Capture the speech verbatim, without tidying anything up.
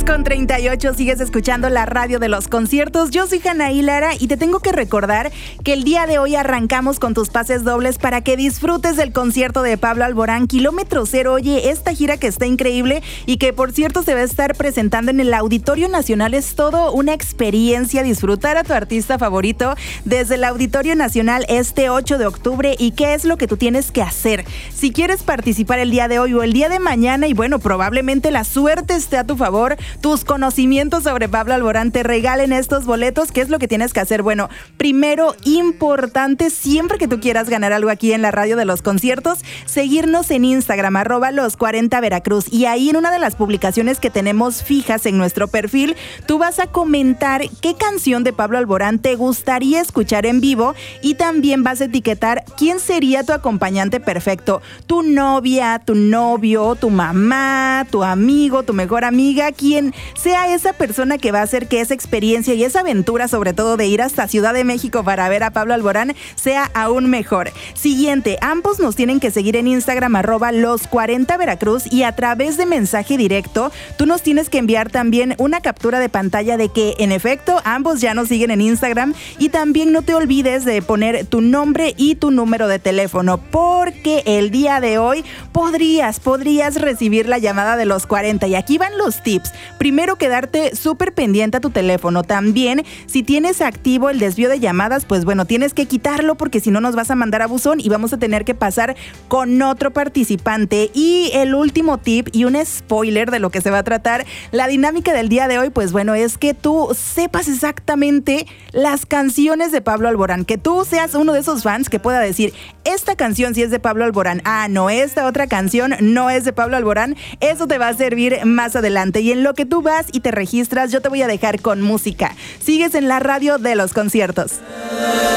con treinta y ocho, sigues escuchando la radio de los conciertos. Yo soy Anaí Lara y te tengo que recordar que el día de hoy arrancamos con tus pases dobles para que disfrutes del concierto de Pablo Alborán, Kilómetro Cero. Oye, esta gira que está increíble y que por cierto se va a estar presentando en el Auditorio Nacional. Es todo una experiencia disfrutar a tu artista favorito desde el Auditorio Nacional este ocho de octubre. ¿Y qué es lo que tú tienes que hacer? Si quieres participar el día de hoy o el día de mañana, y bueno, probablemente la suerte esté a tu favor, tus conocimientos sobre Pablo Alborán te regalen estos boletos. ¿Qué es lo que tienes que hacer? Bueno, primero, importante, siempre que tú quieras ganar algo aquí en la radio de los conciertos, seguirnos en Instagram, arroba los cuarenta Veracruz, y ahí en una de las publicaciones que tenemos fijas en nuestro perfil, tú vas a comentar qué canción de Pablo Alborán te gustaría escuchar en vivo, y también vas a etiquetar quién sería tu acompañante perfecto, tu novia, tu novio, tu mamá, tu amigo, tu mejor amiga, quien sea esa persona que va a hacer que esa experiencia y esa aventura, sobre todo de ir hasta Ciudad de México para ver a Pablo Alborán, sea aún mejor. Siguiente, ambos nos tienen que seguir en Instagram, arroba los cuarenta Veracruz, y a través de mensaje directo, tú nos tienes que enviar también una captura de pantalla de que, en efecto, ambos ya nos siguen en Instagram, y también no te olvides de poner tu nombre y tu número de teléfono, porque el día de hoy podrías, podrías recibir la llamada de los cuarenta, y aquí van los tips. Primero, quedarte súper pendiente a tu teléfono. También, si tienes activo el desvío de llamadas, pues bueno, tienes que quitarlo porque si no nos vas a mandar a buzón y vamos a tener que pasar con otro participante. Y el último tip y un spoiler de lo que se va a tratar, la dinámica del día de hoy, pues bueno, es que tú sepas exactamente las canciones de Pablo Alborán, que tú seas uno de esos fans que pueda decir, esta canción sí es de Pablo Alborán, ah, no, esta otra canción no es de Pablo Alborán. Eso te va a servir más adelante, y en lo que tú vas y te registras, yo te voy a dejar con música. Sigues en la radio de los conciertos.